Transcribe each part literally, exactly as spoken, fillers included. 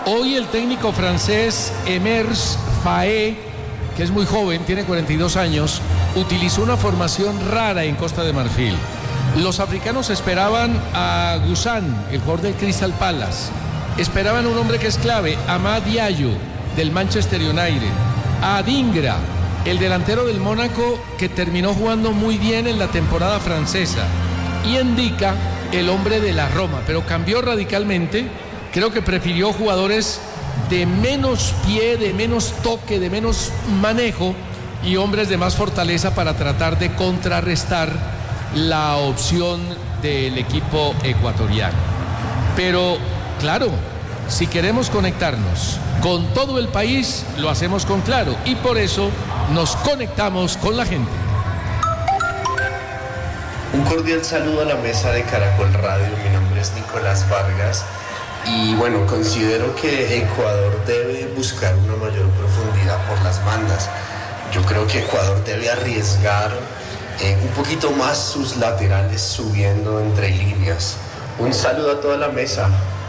Hoy el técnico francés Emers Faé, que es muy joven, tiene cuarenta y dos años, utilizó una formación rara en Costa de Marfil. Los africanos esperaban a Guzan, el jugador del Crystal Palace. Esperaban a un hombre que es clave, Amad Diallo, del Manchester United. A Adingra, el delantero del Mónaco, que terminó jugando muy bien en la temporada francesa. Y Ndika, el hombre de la Roma, pero cambió radicalmente. Creo que prefirió jugadores de menos pie, de menos toque, de menos manejo y hombres de más fortaleza para tratar de contrarrestar la opción del equipo ecuatoriano. Pero, claro, si queremos conectarnos con todo el país, lo hacemos con Claro y por eso nos conectamos con la gente. Un cordial saludo a la mesa de Caracol Radio. Mi nombre es Nicolás Vargas. Y bueno, considero que Ecuador debe buscar una mayor profundidad por las bandas. Yo creo que Ecuador debe arriesgar eh, un poquito más sus laterales subiendo entre líneas. Un saludo a toda la mesa.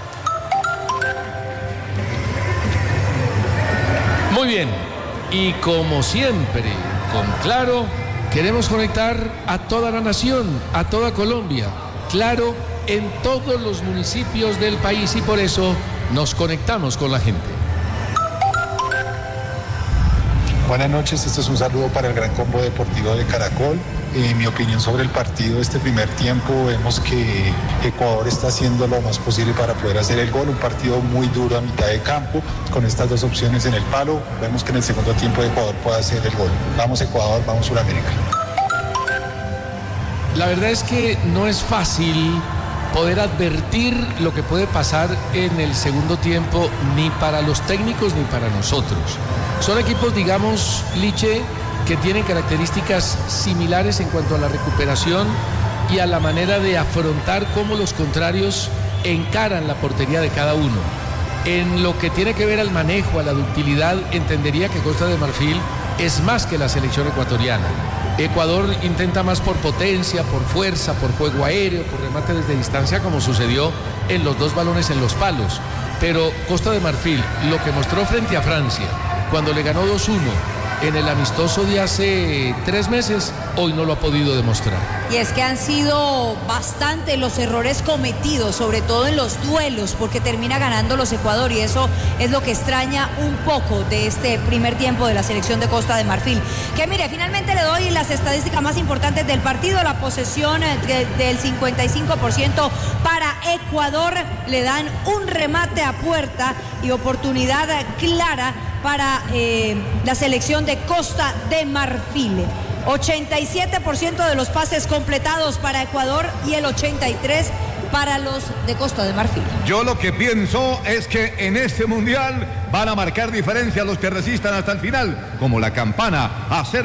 Muy bien, y como siempre, con Claro, queremos conectar a toda la nación, a toda Colombia. Claro, en todos los municipios del país y por eso nos conectamos con la gente. Buenas noches, este es un saludo para el Gran Combo Deportivo de Caracol. Eh, mi opinión sobre el partido de este primer tiempo, vemos que Ecuador está haciendo lo más posible para poder hacer el gol, un partido muy duro a mitad de campo, con estas dos opciones en el palo, vemos que en el segundo tiempo Ecuador puede hacer el gol. Vamos Ecuador, vamos Sudamérica. La verdad es que no es fácil poder advertir lo que puede pasar en el segundo tiempo, ni para los técnicos ni para nosotros. Son equipos, digamos, Liche, que tienen características similares en cuanto a la recuperación y a la manera de afrontar cómo los contrarios encaran la portería de cada uno. En lo que tiene que ver al manejo, a la ductilidad, entendería que Costa de Marfil es más que la selección ecuatoriana. Ecuador intenta más por potencia, por fuerza, por juego aéreo, por remate desde distancia, como sucedió en los dos balones en los palos. Pero Costa de Marfil, lo que mostró frente a Francia, cuando le ganó dos uno en el amistoso de hace tres meses, hoy no lo ha podido demostrar. Y es que han sido bastante los errores cometidos, sobre todo en los duelos, porque termina ganando los Ecuador y eso es lo que extraña un poco de este primer tiempo de la selección de Costa de Marfil. Que mire, finalmente le doy las estadísticas más importantes del partido, la posesión de, del cincuenta y cinco por ciento para Ecuador, le dan un remate a puerta y oportunidad clara para eh, la selección de Costa de Marfil. ochenta y siete por ciento de los pases completados para Ecuador y el ochenta y tres por ciento para los de Costa de Marfil. Yo lo que pienso es que en este mundial van a marcar diferencia los que resistan hasta el final, como la campana, hacer